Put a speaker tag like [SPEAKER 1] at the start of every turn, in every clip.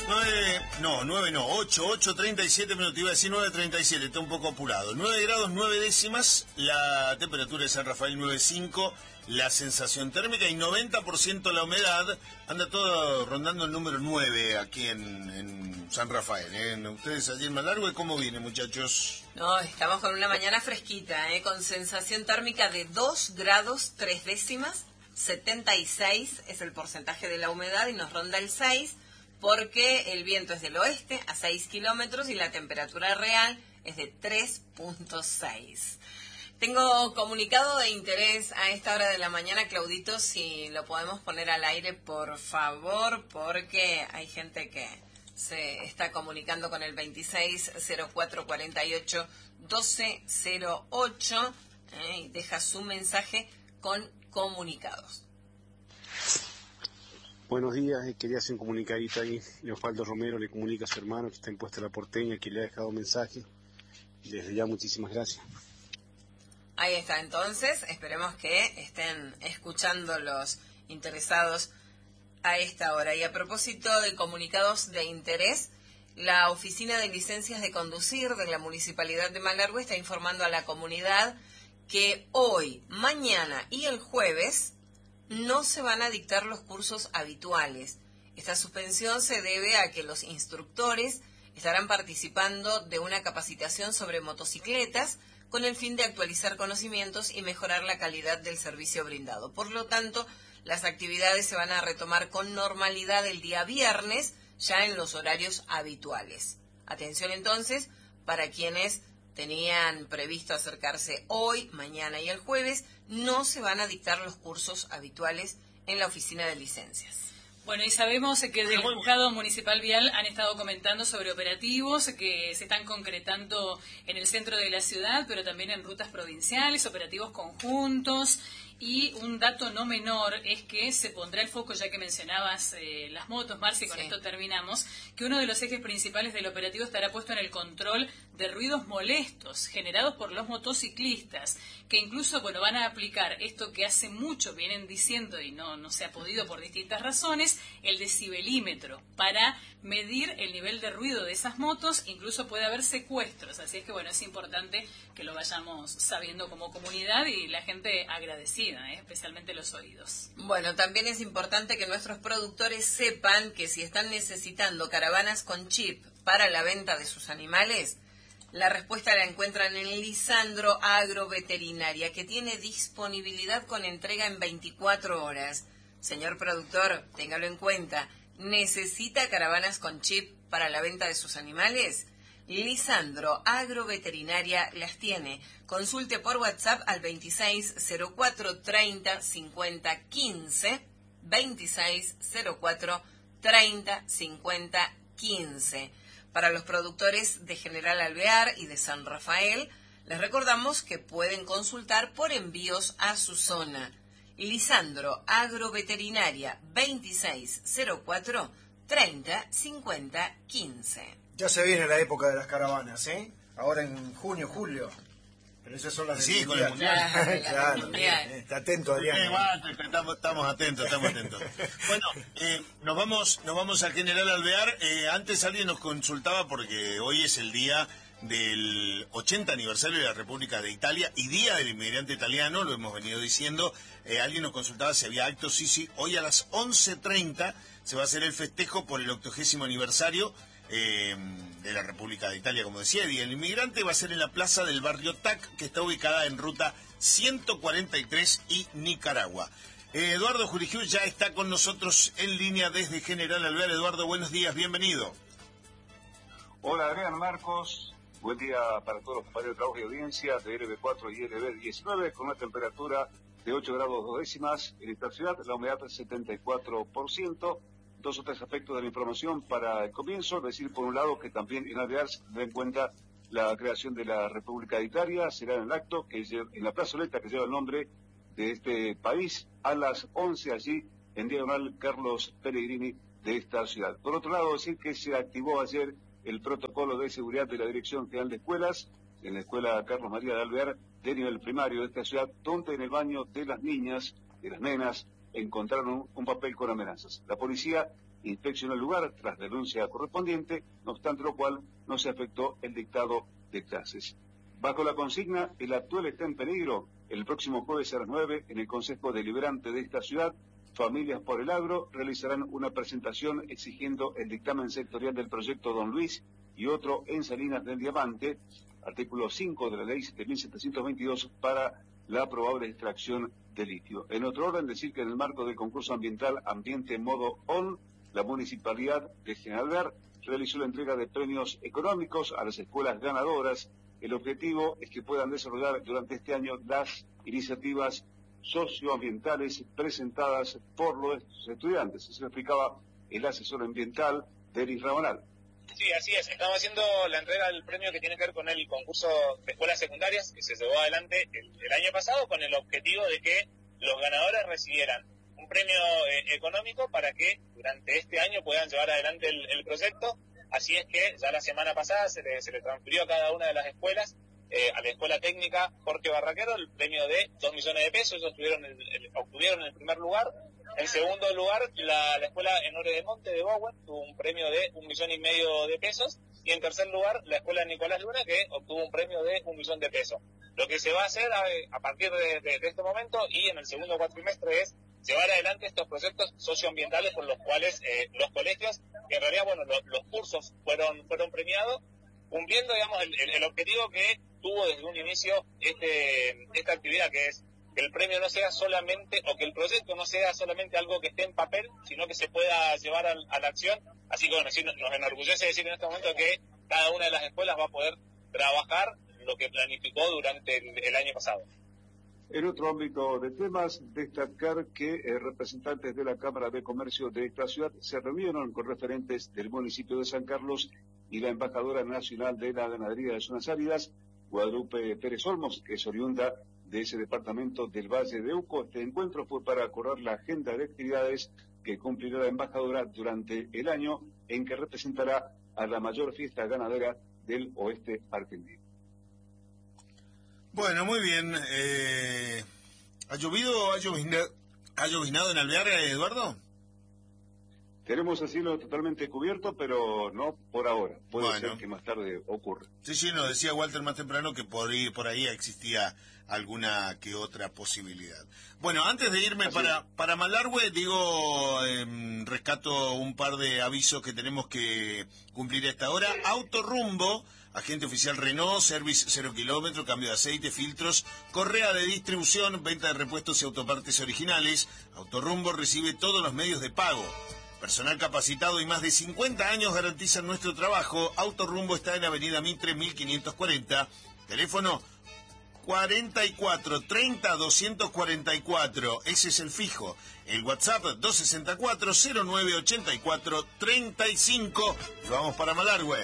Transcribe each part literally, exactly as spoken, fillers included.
[SPEAKER 1] nueve, no, nueve no, ocho, ocho treinta y siete minutos, iba a decir nueve treinta y siete, está un poco apurado. nueve grados, nueve décimas, la temperatura de San Rafael nueve punto cinco, la sensación térmica y noventa por ciento la humedad. Anda todo rondando el número nueve aquí en, en San Rafael. ¿eh? Ustedes allí en Malargüe, ¿cómo viene, muchachos?
[SPEAKER 2] No, estamos con una mañana fresquita, ¿eh? Con sensación térmica de dos grados, tres décimas, setenta y seis es el porcentaje de la humedad y nos ronda el seis, porque el viento es del oeste a seis kilómetros y la temperatura real es de tres punto seis. Tengo comunicado de interés a esta hora de la mañana, Claudito, si lo podemos poner al aire, por favor, porque hay gente que se está comunicando con el veintiséis cero cuatro cuarenta y ocho doce cero ocho eh, y deja su mensaje con comunicados.
[SPEAKER 3] Buenos días, quería hacer un comunicadito ahí. Leopoldo Romero le comunica a su hermano que está en Puesta La Porteña, que le ha dejado un mensaje. Desde ya, muchísimas gracias.
[SPEAKER 2] Ahí está, entonces, esperemos que estén escuchando los interesados a esta hora. Y a propósito de comunicados de interés, la Oficina de Licencias de Conducir de la Municipalidad de Malargüe está informando a la comunidad que hoy, mañana y el jueves no se van a dictar los cursos habituales. Esta suspensión se debe a que los instructores estarán participando de una capacitación sobre motocicletas con el fin de actualizar conocimientos y mejorar la calidad del servicio brindado. Por lo tanto, las actividades se van a retomar con normalidad el día viernes, ya en los horarios habituales. Atención entonces, para quienes tenían previsto acercarse hoy, mañana y el jueves, no se van a dictar los cursos habituales en la oficina de licencias.
[SPEAKER 4] Bueno, y sabemos que del Juzgado Municipal Vial han estado comentando sobre operativos que se están concretando en el centro de la ciudad, pero también en rutas provinciales, operativos conjuntos. Y un dato no menor es que se pondrá el foco, ya que mencionabas eh, las motos, Marci, con sí. Esto terminamos, que uno de los ejes principales del operativo estará puesto en el control de ruidos molestos generados por los motociclistas, que incluso bueno van a aplicar esto que hace mucho vienen diciendo y no, no se ha podido por distintas razones, el decibelímetro, para medir el nivel de ruido de esas motos. Incluso puede haber secuestros, así es que bueno, es importante que lo vayamos sabiendo como comunidad y la gente agradecida. ¿eh? Especialmente los oídos.
[SPEAKER 2] Bueno, también es importante que nuestros productores sepan que si están necesitando caravanas con chip para la venta de sus animales, la respuesta la encuentran en Lisandro Agroveterinaria, que tiene disponibilidad con entrega en veinticuatro horas. Señor productor, téngalo en cuenta. ¿Necesita caravanas con chip para la venta de sus animales? Lisandro Agroveterinaria las tiene. Consulte por WhatsApp al veintiséis cero cuatro treinta cincuenta quince, veintiséis cero cuatro treinta cincuenta quince. Para los productores de General Alvear y de San Rafael, les recordamos que pueden consultar por envíos a su zona. Lisandro Agroveterinaria, veintiséis cero cuatro treinta cincuenta quince.
[SPEAKER 5] Ya se viene la época de las caravanas, ¿eh? Ahora en junio, julio. Pero esas son las
[SPEAKER 1] sí, con el mundial.
[SPEAKER 5] Claro, claro, mundial. Está atento, Adrián.
[SPEAKER 1] Sí, estamos, estamos atentos, estamos atentos. Bueno, eh, nos vamos nos vamos al General Alvear. Eh, antes alguien nos consultaba porque hoy es el día del ochenta aniversario de la República de Italia y Día del Inmigrante Italiano, lo hemos venido diciendo. Eh, alguien nos consultaba si había actos. Sí, sí, hoy a las once treinta se va a hacer el festejo por el octogésimo aniversario Eh, de la República de Italia, como decía. Y el inmigrante va a ser en la plaza del barrio Tac, que está ubicada en ruta ciento cuarenta y tres y Nicaragua. Eh, Eduardo Jurigiu ya está con nosotros en línea desde General Alvear. Eduardo, buenos días, bienvenido.
[SPEAKER 6] Hola Adrián, Marcos, buen día para todos los compañeros de trabajo y audiencia de L B cuatro y L B diecinueve, con una temperatura de ocho grados dos décimas en esta ciudad, la humedad del setenta y cuatro por ciento. Dos o tres aspectos de la información para el comienzo, es decir, por un lado que también en Alvear se tendrá en cuenta la creación de la República de Italia. Será en el acto que en la plazoleta que lleva el nombre de este país a las once allí en diagonal Carlos Pellegrini de esta ciudad. Por otro lado, decir que se activó ayer el protocolo de seguridad de la Dirección General de Escuelas en la escuela Carlos María de Alvear de nivel primario de esta ciudad, donde en el baño de las niñas, de las nenas, encontraron un, un papel con amenazas. La policía inspeccionó el lugar tras denuncia correspondiente, no obstante lo cual no se afectó el dictado de clases. Bajo la consigna, el actual está en peligro, el próximo jueves a las nueve, en el Consejo Deliberante de esta ciudad, Familias por el Agro realizarán una presentación exigiendo el dictamen sectorial del proyecto Don Luis y otro en Salinas del Diamante, artículo cinco de la ley siete mil setecientos veintidós, para la probable extracción de litio. En otro orden, decir que en el marco del concurso ambiental Ambiente Modo On, la Municipalidad de General Ver realizó la entrega de premios económicos a las escuelas ganadoras. El objetivo es que puedan desarrollar durante este año las iniciativas socioambientales presentadas por los estudiantes. Así lo explicaba el asesor ambiental, Denis Rabanal.
[SPEAKER 7] Sí, así es. Estamos haciendo la entrega del premio que tiene que ver con el concurso de escuelas secundarias que se llevó adelante el, el año pasado con el objetivo de que los ganadores recibieran un premio eh, económico para que durante este año puedan llevar adelante el, el proyecto. Así es que ya la semana pasada se le, se le transfirió a cada una de las escuelas, eh, a la Escuela Técnica Jorge Barraquero, el premio de dos millones de pesos. Ellos tuvieron el, el, obtuvieron el primer lugar. En segundo lugar, la, la Escuela Enore de Monte de Bowen tuvo un premio de un millón y medio de pesos. Y en tercer lugar, la Escuela Nicolás Luna, que obtuvo un premio de un millón de pesos. Lo que se va a hacer a, a partir de, de, de este momento y en el segundo cuatrimestre es llevar adelante estos proyectos socioambientales por los cuales eh, los colegios, que en realidad, bueno, lo, los cursos fueron fueron premiados, cumpliendo, digamos, el, el, el objetivo que tuvo desde un inicio este esta actividad, que es que el premio no sea solamente, o que el proyecto no sea solamente algo que esté en papel, sino que se pueda llevar a, a la acción. Así que, bueno, sí, nos enorgullece decir en este momento que cada una de las escuelas va a poder trabajar lo que planificó durante el, el año pasado.
[SPEAKER 6] En otro ámbito de temas, destacar que eh, representantes de la Cámara de Comercio de esta ciudad se reunieron con referentes del municipio de San Carlos y la embajadora nacional de la ganadería de zonas áridas, Guadalupe Pérez Olmos, que es oriunda de ese departamento del Valle de Uco. Este encuentro fue para acordar la agenda de actividades que cumplirá la embajadora durante el año en que representará a la mayor fiesta ganadera del oeste argentino.
[SPEAKER 1] Bueno, muy bien. Eh, ¿Ha llovido, ha llovinado, ha llovinado en Alvear, Eduardo?
[SPEAKER 6] Tenemos el cielo totalmente cubierto, pero no por ahora. Puede
[SPEAKER 1] bueno.
[SPEAKER 6] ser que más tarde ocurra.
[SPEAKER 1] Sí, sí, nos decía Walter más temprano que por ahí, por ahí existía alguna que otra posibilidad. Bueno, antes de irme para, para Malargüe, digo, eh, rescato un par de avisos que tenemos que cumplir a esta hora. Autorrumbo, agente oficial Renault, service cero kilómetro, cambio de aceite, filtros, correa de distribución, venta de repuestos y autopartes originales. Autorrumbo recibe todos los medios de pago. Personal capacitado y más de cincuenta años garantizan nuestro trabajo. Autorrumbo está en Avenida Mitre mil quinientos cuarenta. Teléfono cuarenta y cuatro treinta doscientos cuarenta y cuatro. Ese es el fijo. El WhatsApp doscientos sesenta y cuatro cero nueve ochenta y cuatro treinta y cinco. Y vamos para Malargüe.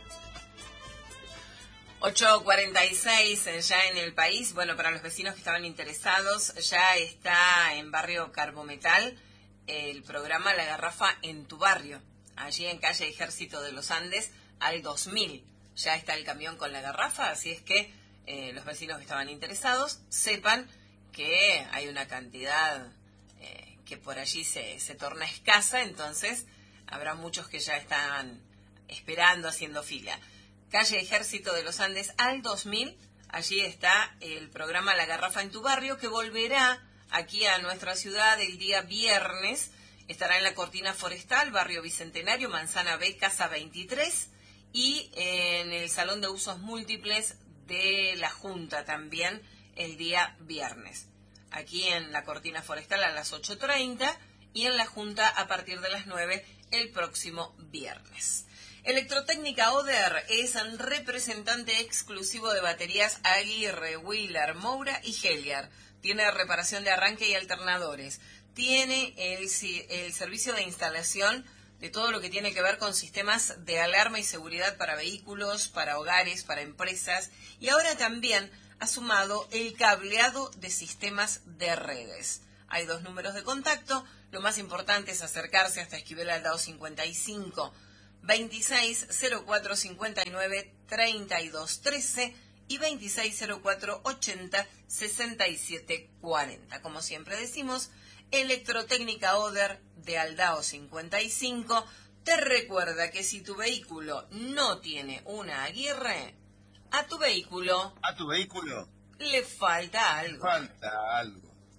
[SPEAKER 2] ocho cuarenta y seis ya en el país. Bueno, para los vecinos que estaban interesados, ya está en barrio Carbometal el programa La Garrafa en tu barrio, allí en calle Ejército de los Andes al dos mil. Ya está el camión con la garrafa, así es que eh, los vecinos que estaban interesados sepan que hay una cantidad eh, que por allí se, se torna escasa, entonces habrá muchos que ya están esperando, haciendo fila. Calle Ejército de los Andes al dos mil, allí está el programa La Garrafa en tu barrio, que volverá aquí a nuestra ciudad el día viernes. Estará en la Cortina Forestal, barrio Bicentenario, Manzana B, Casa veintitrés, y en el Salón de Usos Múltiples de la Junta también el día viernes. Aquí en la Cortina Forestal a las ocho treinta y en la Junta a partir de las nueve el próximo viernes. Electrotécnica Oder es el representante exclusivo de baterías Aguirre, Wheeler, Moura y Heliar. Tiene reparación de arranque y alternadores. Tiene el, el servicio de instalación de todo lo que tiene que ver con sistemas de alarma y seguridad para vehículos, para hogares, para empresas. Y ahora también ha sumado el cableado de sistemas de redes. Hay dos números de contacto. Lo más importante es acercarse hasta Esquivel Aldao cincuenta y cinco, veintiséis cero cuatro cincuenta y nueve treinta y dos trece y veintiséis cero cuatro ochenta sesenta y siete cuarenta. Como siempre decimos, Electrotécnica Oder de Aldao cincuenta y cinco te recuerda que si tu vehículo no tiene una Aguirre, a tu vehículo...
[SPEAKER 1] ¿A tu vehículo?
[SPEAKER 2] Le falta algo.
[SPEAKER 1] Falta algo.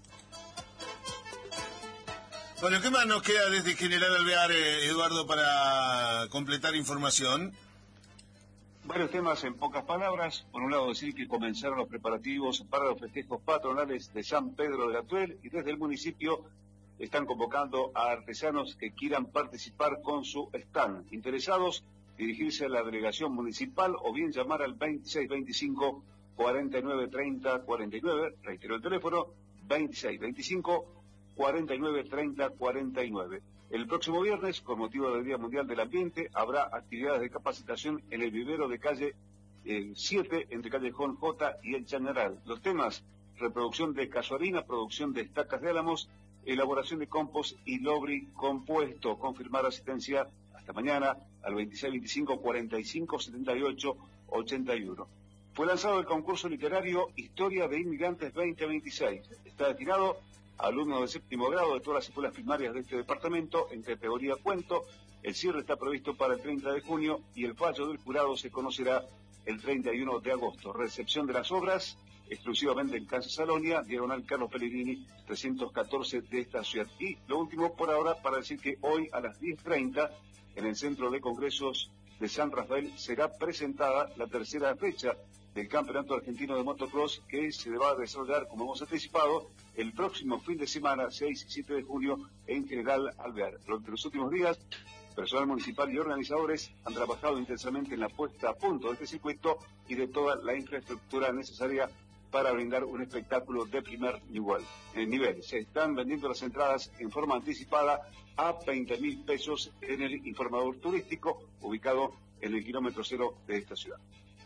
[SPEAKER 1] Bueno, ¿qué más nos queda desde General Alvear, eh, Eduardo, para completar información?
[SPEAKER 6] Varios temas en pocas palabras. Por un lado, decir que comenzaron los preparativos para los festejos patronales de San Pedro de la Tuel y desde el municipio están convocando a artesanos que quieran participar con su stand. Interesados, dirigirse a la delegación municipal o bien llamar al veintiséis veinticinco cuarenta y nueve treinta cuarenta y nueve. Reitero el teléfono, veintiséis veinticinco cuarenta y nueve treinta cuarenta y nueve. El próximo viernes, con motivo del Día Mundial del Ambiente, habrá actividades de capacitación en el vivero de calle eh, siete, entre Callejón J y El Chañaral. Los temas: reproducción de casuarina, producción de estacas de álamos, elaboración de compost y lobri compuesto. Confirmar asistencia hasta mañana al veintiséis veinticinco cuarenta y cinco setenta y ocho ochenta y uno. Fue lanzado el concurso literario Historia de Inmigrantes veinte veintiséis. Está destinado a alumnos de séptimo grado de todas las escuelas primarias de este departamento en categoría cuento. El cierre está previsto para el treinta de junio y el fallo del jurado se conocerá el treinta y uno de agosto. Recepción de las obras exclusivamente en Casa Salonia, diagonal Carlos Pellegrini, trescientos catorce de esta ciudad. Y lo último por ahora para decir que hoy a las diez treinta en el Centro de Congresos de San Rafael será presentada la tercera fecha del Campeonato Argentino de Motocross, que se va a desarrollar, como hemos anticipado, el próximo fin de semana, seis y siete de junio, en General Alvear. Durante los últimos días, personal municipal y organizadores han trabajado intensamente en la puesta a punto de este circuito y de toda la infraestructura necesaria para brindar un espectáculo de primer nivel. Eh, nivel. Se están vendiendo las entradas en forma anticipada a veinte mil pesos en el informador turístico, ubicado en el kilómetro cero de esta ciudad.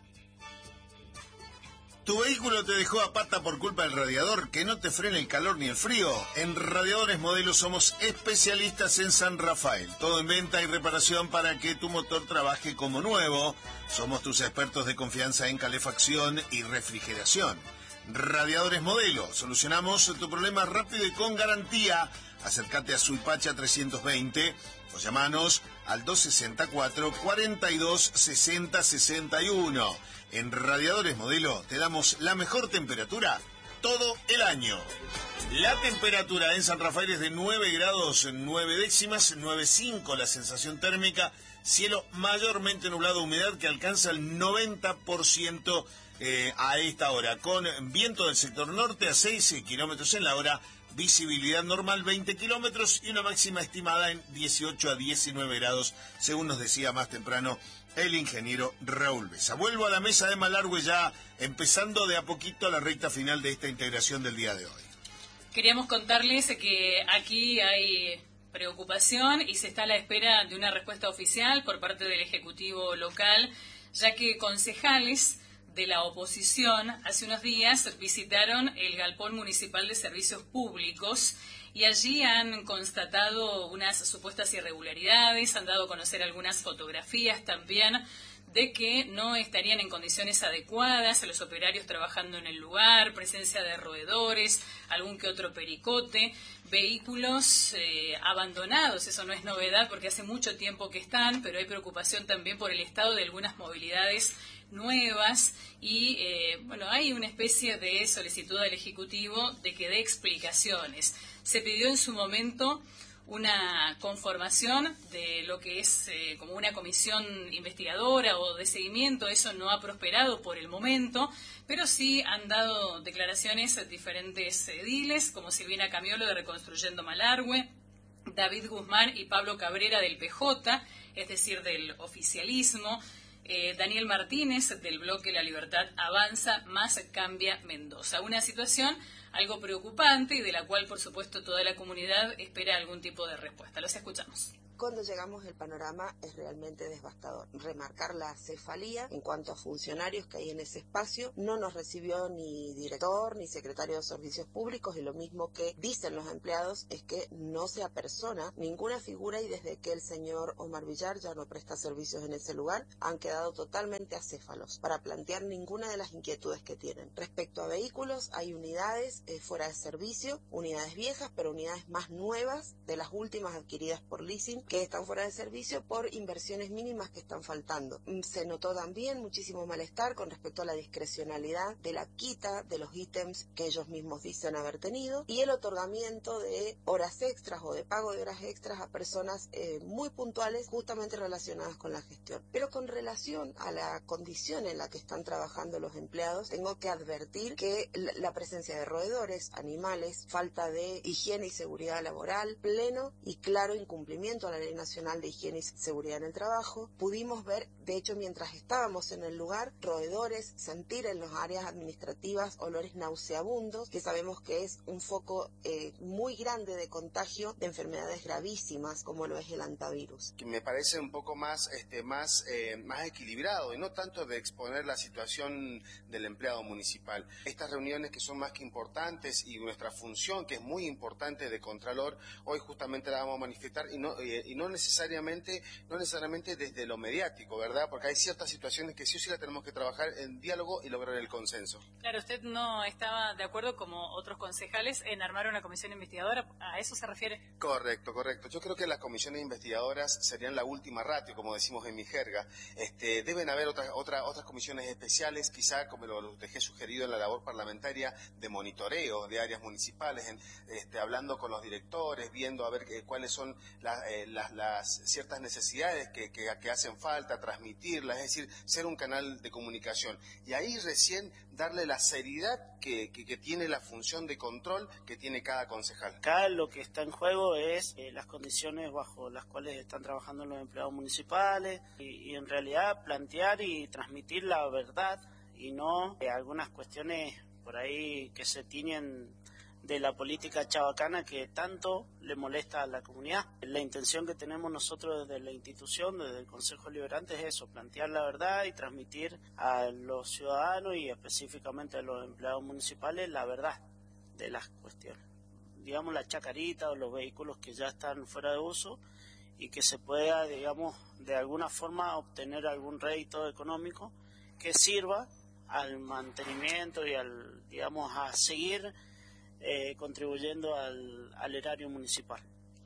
[SPEAKER 1] ¿Tu vehículo te dejó a pata por culpa del radiador? Que no te frene el calor ni el frío. En Radiadores Modelo somos especialistas en San Rafael. Todo en venta y reparación para que tu motor trabaje como nuevo. Somos tus expertos de confianza en calefacción y refrigeración. Radiadores Modelo. Solucionamos tu problema rápido y con garantía. Acércate a Suipacha trescientos veinte o llamanos al dos sesenta y cuatro, cuarenta y dos, sesenta, sesenta y uno. En Radiadores Modelo te damos la mejor temperatura todo el año. La temperatura en San Rafael es de nueve grados nueve décimas, nueve coma cinco la sensación térmica, cielo mayormente nublado, humedad que alcanza el noventa por ciento eh, a esta hora, con viento del sector norte a seis kilómetros en la hora, visibilidad normal veinte kilómetros y una máxima estimada en dieciocho a diecinueve grados, según nos decía más temprano el ingeniero Raúl Besa. Vuelvo a la mesa de Malargüe ya, empezando de a poquito a la recta final de esta integración del día de hoy.
[SPEAKER 4] Queríamos contarles que aquí hay preocupación y se está a la espera de una respuesta oficial por parte del Ejecutivo local, ya que concejales de la oposición hace unos días visitaron el Galpón Municipal de Servicios Públicos y allí han constatado unas supuestas irregularidades, han dado a conocer algunas fotografías también de que no estarían en condiciones adecuadas los operarios trabajando en el lugar, presencia de roedores, algún que otro pericote, vehículos eh, abandonados. Eso no es novedad porque hace mucho tiempo que están, pero hay preocupación también por el estado de algunas movilidades nuevas y eh, bueno, hay una especie de solicitud al Ejecutivo de que dé explicaciones. Se pidió en su momento una conformación de lo que es eh, como una comisión investigadora o de seguimiento. Eso no ha prosperado por el momento, pero sí han dado declaraciones diferentes ediles, como Silvina Camiolo de Reconstruyendo Malargüe, David Guzmán y Pablo Cabrera del P J, es decir, del oficialismo, eh, Daniel Martínez del bloque La Libertad Avanza, más Cambia Mendoza. Una situación algo preocupante y de la cual, por supuesto, toda la comunidad espera algún tipo de respuesta. Los escuchamos.
[SPEAKER 8] cuando llegamos el panorama es realmente devastador. Remarcar la cefalía en cuanto a funcionarios que hay en ese espacio. No nos recibió ni director ni secretario de servicios públicos, y lo mismo que dicen los empleados es que no se apersona ninguna figura, y desde que el señor Omar Villar ya no presta servicios en ese lugar, han quedado totalmente acéfalos para plantear ninguna de las inquietudes que tienen. Respecto a vehículos, hay unidades eh, fuera de servicio, unidades viejas, pero unidades más nuevas, de las últimas adquiridas por leasing, que están fuera de servicio por inversiones mínimas que están faltando. Se notó también muchísimo malestar con respecto a la discrecionalidad de la quita de los ítems que ellos mismos dicen haber tenido, y el otorgamiento de horas extras o de pago de horas extras a personas eh, muy puntuales, justamente relacionadas con la gestión. Pero con relación a la condición en la que están trabajando los empleados, tengo que advertir que la presencia de roedores, animales, falta de higiene y seguridad laboral, pleno y claro incumplimiento a la Ley Nacional de Higiene y Seguridad en el Trabajo. Pudimos ver, de hecho, mientras estábamos en el lugar, roedores, sentir en las áreas administrativas olores nauseabundos, que sabemos que es un foco eh, muy grande de contagio de enfermedades gravísimas, como lo es el hantavirus.
[SPEAKER 9] Que me parece un poco más, este, más, eh, más equilibrado, y no tanto de exponer la situación del empleado municipal. Estas reuniones que son más que importantes, y nuestra función que es muy importante de Contralor, hoy justamente la vamos a manifestar, y no, eh, y no necesariamente, no necesariamente desde lo mediático, ¿verdad? Porque hay ciertas situaciones que sí o sí la tenemos que trabajar en diálogo y lograr el consenso.
[SPEAKER 4] Claro, usted no estaba de acuerdo, como otros concejales, en armar una comisión investigadora. ¿A eso se refiere?
[SPEAKER 9] Correcto, correcto. Yo creo que las comisiones investigadoras serían la última ratio, como decimos en mi jerga. Este, deben haber otras otras otras comisiones especiales, quizá como lo dejé sugerido en la labor parlamentaria, de monitoreo de áreas municipales, en, este, hablando con los directores, viendo a ver eh, cuáles son la, eh, las, las ciertas necesidades que, que, que hacen falta, transmitirlas, es decir, ser un canal de comunicación. Y ahí recién darle la seriedad que, que, que tiene la función de control que tiene cada concejal.
[SPEAKER 10] Acá lo que está en juego es eh, las condiciones bajo las cuales están trabajando los empleados municipales, y, y en realidad plantear y transmitir la verdad, y no eh, algunas cuestiones por ahí que se tiñen de la política chabacana que tanto le molesta a la comunidad. La intención que tenemos nosotros desde la institución, desde el Consejo Liberante, es eso, plantear la verdad y transmitir a los ciudadanos y específicamente a los empleados municipales la verdad de las cuestiones. Digamos, la chacarita o los vehículos que ya están fuera de uso, y que se pueda, digamos, de alguna forma obtener algún rédito económico que sirva al mantenimiento y al, digamos, a seguir Eh, contribuyendo al, al erario municipal.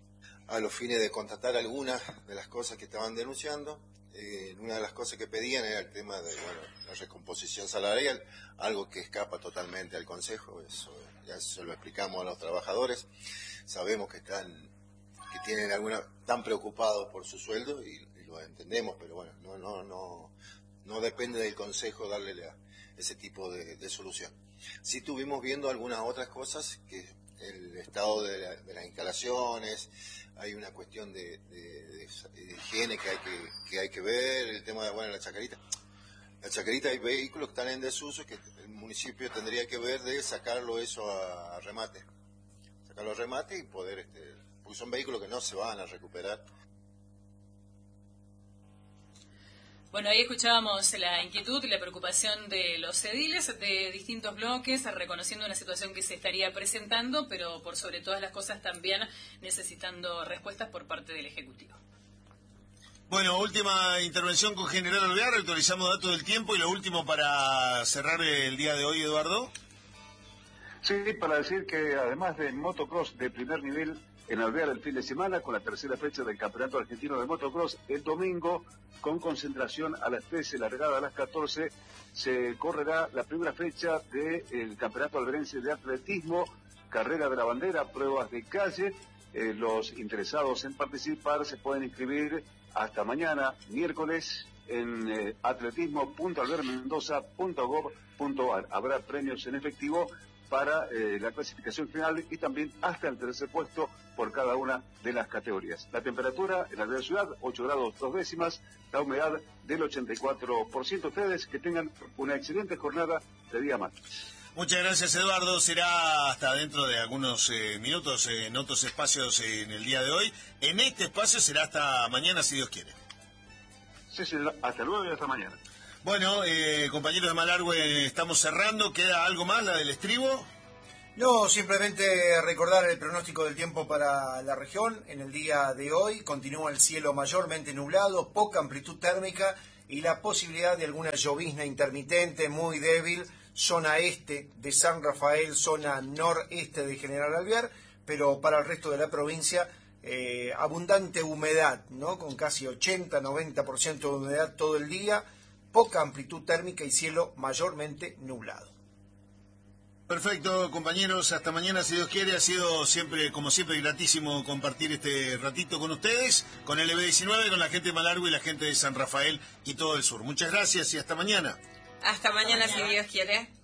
[SPEAKER 11] A los fines de constatar algunas de las cosas que estaban denunciando, eh, una de las cosas que pedían era el tema de bueno, la recomposición salarial, algo que escapa totalmente al Consejo. Eso ya se lo explicamos a los trabajadores. Sabemos que están, que tienen alguna, están preocupados por su sueldo, y, y lo entendemos, pero bueno, no, no, no, no depende del Consejo darle la, ese tipo de, de solución. Sí estuvimos viendo algunas otras cosas, que el estado de, la, de las instalaciones, hay una cuestión de, de, de, de higiene que hay que, que hay que ver, el tema de bueno la chacarita. La chacarita, hay vehículos que están en desuso, que el municipio tendría que ver de sacarlo eso a, a remate, sacarlo a remate y poder, este, porque son vehículos que no se van a recuperar.
[SPEAKER 4] Bueno, ahí escuchábamos la inquietud y la preocupación de los ediles de distintos bloques, reconociendo una situación que se estaría presentando, pero por sobre todas las cosas también necesitando respuestas por parte del Ejecutivo.
[SPEAKER 1] Bueno, última intervención con General Alvear, actualizamos datos del tiempo, y lo último para cerrar el día de hoy, Eduardo.
[SPEAKER 6] Sí, para decir que además de motocross de primer nivel en Alvear el fin de semana, con la tercera fecha del Campeonato Argentino de Motocross, el domingo, con concentración a las trece, largada a las catorce, se correrá la primera fecha del Campeonato Alverense de Atletismo, carrera de la bandera, pruebas de calle. Eh, los interesados en participar se pueden inscribir hasta mañana, miércoles, en eh, atletismo punto alvear mendoza punto gob punto ar. Habrá premios en efectivo para eh, la clasificación final, y también hasta el tercer puesto por cada una de las categorías. La temperatura en la Alvear Ciudad, ocho grados dos décimas, la humedad del ochenta y cuatro por ciento. Ustedes que tengan una excelente jornada de día martes.
[SPEAKER 1] Muchas gracias, Eduardo. Será hasta dentro de algunos eh, minutos eh, en otros espacios eh, en el día de hoy. En este espacio será hasta mañana, si Dios quiere.
[SPEAKER 6] Sí, sí, hasta luego y hasta mañana.
[SPEAKER 1] Bueno, eh, compañeros de Malargüe, estamos cerrando. ¿Queda algo más, la del estribo?
[SPEAKER 5] No, simplemente recordar el pronóstico del tiempo para la región. En el día de hoy continúa el cielo mayormente nublado, poca amplitud térmica y la posibilidad de alguna llovizna intermitente muy débil, zona este de San Rafael, zona noreste de General Alvear, pero para el resto de la provincia eh, abundante humedad, ¿no? Con casi ochenta a noventa por ciento de humedad todo el día, poca amplitud térmica y cielo mayormente nublado.
[SPEAKER 1] Perfecto, compañeros, hasta mañana si Dios quiere. Ha sido siempre, como siempre, gratísimo compartir este ratito con ustedes, con el E B diecinueve, con la gente de Malargüe y la gente de San Rafael y todo el sur. Muchas gracias y hasta mañana.
[SPEAKER 2] Hasta mañana si Dios quiere.